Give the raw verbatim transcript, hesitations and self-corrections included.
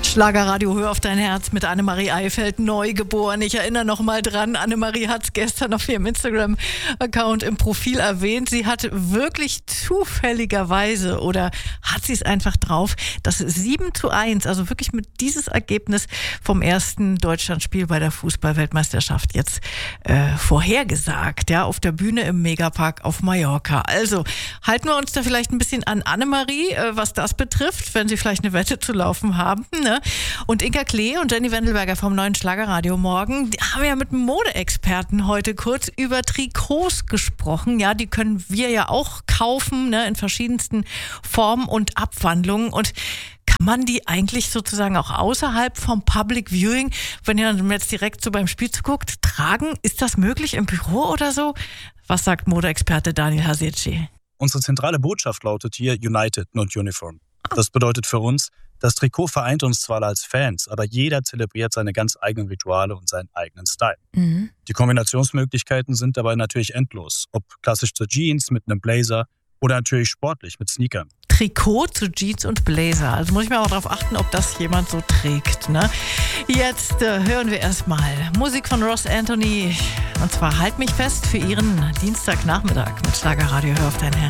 Schlagerradio, hör auf dein Herz mit Annemarie Eifeld, neugeboren. Ich erinnere noch mal dran, Annemarie hat es gestern auf ihrem Instagram-Account im Profil erwähnt. Sie hat wirklich zufälligerweise, oder hat sie es einfach drauf, das sieben zu eins, also wirklich mit dieses Ergebnis vom ersten Deutschlandspiel bei der Fußball-Weltmeisterschaft jetzt äh, vorhergesagt, ja, auf der Bühne im Megapark auf Mallorca. Also halten wir uns da vielleicht ein bisschen an Annemarie, äh, was das betrifft, wenn Sie vielleicht eine Wette zu laufen haben, ne? Und Inka Klee und Jenny Wendelberger vom neuen Schlagerradio morgen, die haben ja mit einem Modeexperten heute kurz über Trikots gesprochen. Ja, die können wir ja auch kaufen, ne, in verschiedensten Formen und Abwandlungen. Und kann man die eigentlich sozusagen auch außerhalb vom Public Viewing, wenn ihr dann jetzt direkt so beim Spiel zuguckt, tragen? Ist das möglich im Büro oder so? Was sagt Modeexperte Daniel Hasecki? Unsere zentrale Botschaft lautet hier United, not Uniform. Das bedeutet für uns, das Trikot vereint uns zwar als Fans, aber jeder zelebriert seine ganz eigenen Rituale und seinen eigenen Style. Mhm. Die Kombinationsmöglichkeiten sind dabei natürlich endlos. Ob klassisch zur Jeans mit einem Blazer oder natürlich sportlich mit Sneakern. Trikot zu Jeans und Blazer. Also muss ich mal darauf achten, ob das jemand so trägt, ne? Jetzt äh, hören wir erstmal Musik von Ross Anthony. Und zwar Halt mich fest für Ihren Dienstagnachmittag mit Schlagerradio. Hör auf dein Herz.